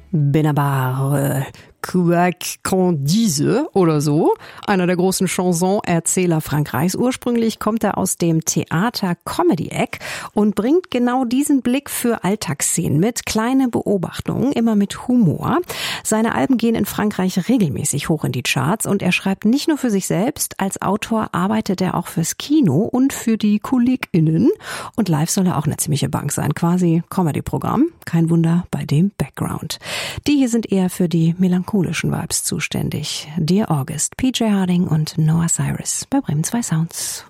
Benabar, quoi qu'on dise oder so. Einer der großen Chanson-Erzähler Frankreichs. Ursprünglich kommt er aus dem Theater-Comedy-Eck und bringt genau diesen Blick für Alltagsszenen mit. Kleine Beobachtungen, immer mit Humor. Seine Alben gehen in Frankreich regelmäßig hoch in die Charts und er schreibt nicht nur für sich selbst. Als Autor arbeitet er auch fürs Kino und für die KollegInnen. Und live soll er auch eine ziemliche Bank sein. Quasi Comedy-Programm. Kein Wunder bei dem Background. Die hier sind eher für die melancholischen Vibes zuständig. Dear August, PJ Harding und Noah Cyrus bei Bremen 2 Sounds.